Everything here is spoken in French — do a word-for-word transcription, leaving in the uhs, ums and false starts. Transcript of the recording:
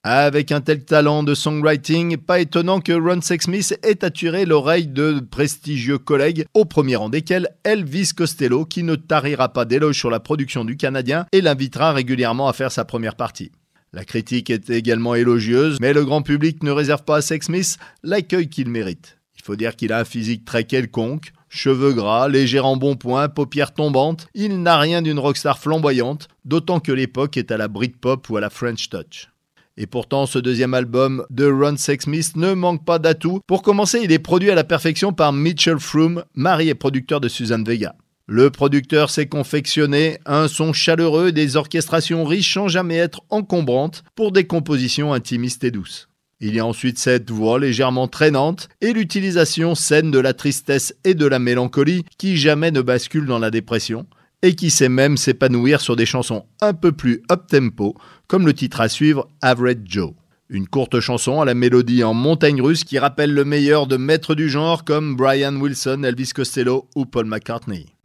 Avec un tel talent de songwriting, pas étonnant que Ron Sexsmith ait attiré l'oreille de prestigieux collègues, au premier rang desquels Elvis Costello, qui ne tarira pas d'éloges sur la production du Canadien et l'invitera régulièrement à faire sa première partie. La critique est également élogieuse, mais le grand public ne réserve pas à Sexsmith l'accueil qu'il mérite. Il faut dire qu'il a un physique très quelconque, cheveux gras, léger embonpoint, paupières tombantes, il n'a rien d'une rockstar flamboyante, d'autant que l'époque est à la Britpop ou à la French Touch. Et pourtant, ce deuxième album de Ron Sexsmith ne manque pas d'atouts. Pour commencer, il est produit à la perfection par Mitchell Froom, mari et producteur de Suzanne Vega. Le producteur s'est confectionné un son chaleureux et des orchestrations riches sans jamais être encombrantes pour des compositions intimistes et douces. Il y a ensuite cette voix légèrement traînante et l'utilisation saine de la tristesse et de la mélancolie qui jamais ne bascule dans la dépression, et qui sait même s'épanouir sur des chansons un peu plus up-tempo, comme le titre à suivre, Average Joe. Une courte chanson à la mélodie en montagne russe qui rappelle le meilleur de maîtres du genre comme Brian Wilson, Elvis Costello ou Paul McCartney.